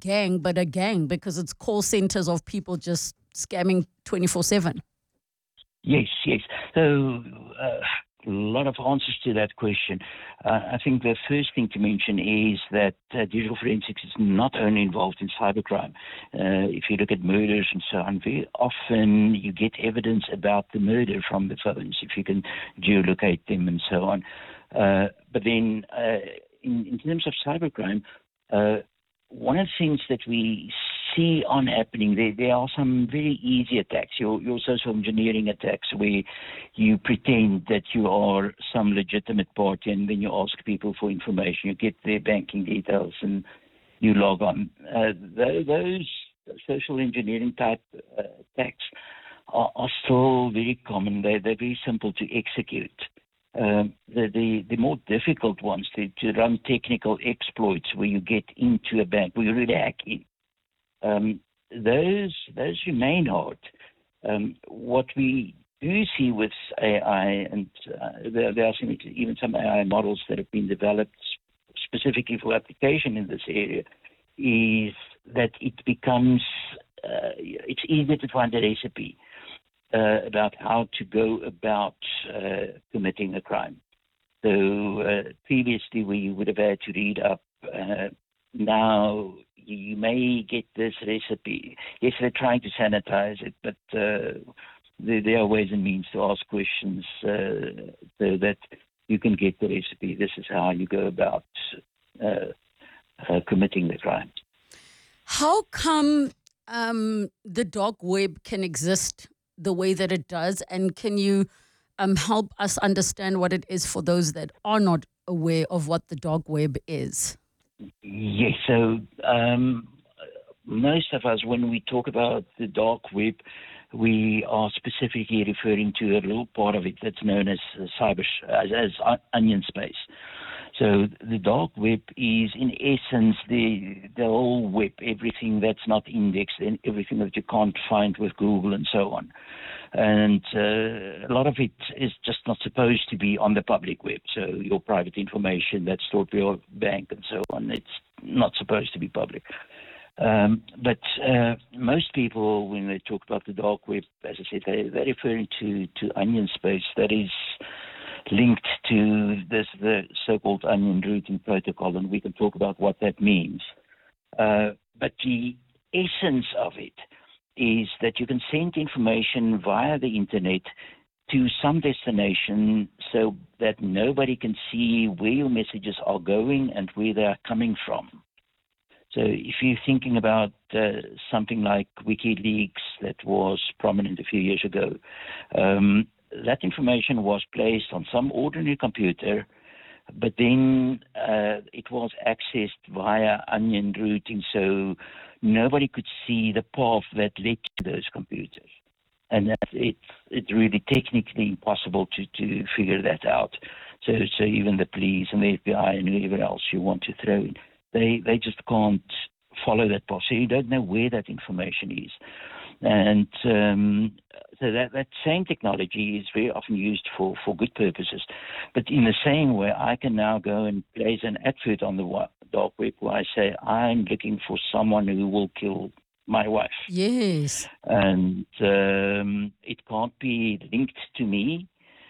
gang, but a gang because it's call centers of people just scamming 24/7. Yes, yes. So a lot of answers to that question. I think the first thing to mention is that digital forensics is not only involved in cybercrime. If you look at murders and so on, very often you get evidence about the murder from the phones, if you can geolocate them and so on. But then in terms of cybercrime, one of the things that we see on happening, there are some very easy attacks, your social engineering attacks, where you pretend that you are some legitimate party and then you ask people for information, you get their banking details and you log on. Those social engineering type attacks are still very common. They're very simple to execute. The more difficult ones to run technical exploits where you get into a bank, where you really hack in, those remain hard. What we do see with AI, and there are even some AI models that have been developed specifically for application in this area, is that it becomes it's easier to find a recipe about how to go about committing a crime. So previously we would have had to read up. Now you may get this recipe. Yes, they're trying to sanitize it, but there are ways and means to ask questions so that you can get the recipe. This is how you go about committing the crime. How come the dark web can exist the way that it does, and can you help us understand what it is for those that are not aware of what the dark web is? Yes, so most of us, when we talk about the dark web, we are specifically referring to a little part of it that's known as cyber, as onion space. So the dark web is, in essence, the whole web, everything that's not indexed and everything that you can't find with Google and so on. And a lot of it is just not supposed to be on the public web. So your private information that's stored by your bank and so on, it's not supposed to be public. But most people, when they talk about the dark web, as I said, they're referring to onion space that is linked to the so-called onion routing protocol, and we can talk about what that means. But the essence of it is that you can send information via the internet to some destination so that nobody can see where your messages are going and where they are coming from. So if you're thinking about something like WikiLeaks that was prominent a few years ago, that information was placed on some ordinary computer, but then it was accessed via onion routing, so nobody could see the path that led to those computers. And that it's really technically impossible to figure that out. So even the police and the FBI and whoever else you want to throw in, they just can't follow that path. So you don't know where that information is. And so that same technology is very often used for good purposes. But in the same way, I can now go and place an advert on the dark web where I say, I'm looking for someone who will kill my wife. Yes. And it can't be linked to me.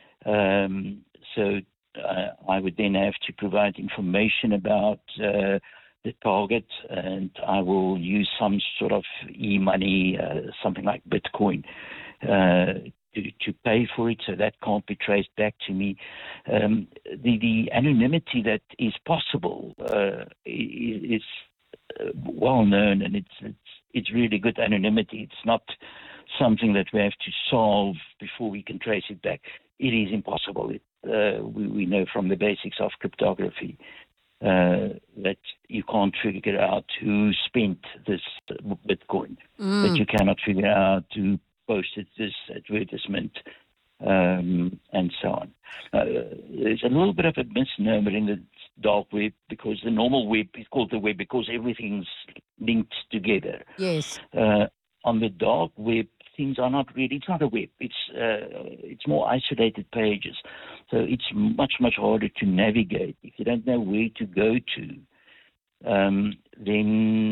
So I would then have to provide information about the target, and I will use some sort of e-money, something like Bitcoin, to pay for it, so that can't be traced back to me. The anonymity that is possible is well known, and it's really good anonymity. It's not something that we have to solve before we can trace it back. It is impossible. We know from the basics of cryptography that you can't figure out who spent this Bitcoin, that you cannot figure out who posted this advertisement, and so on. There's a little bit of a misnomer in the dark web, because the normal web is called the web because everything's linked together. Yes. On the dark web, things are not really, it's not a web. It's more isolated pages. So it's much, much harder to navigate. If you don't know where to go to, then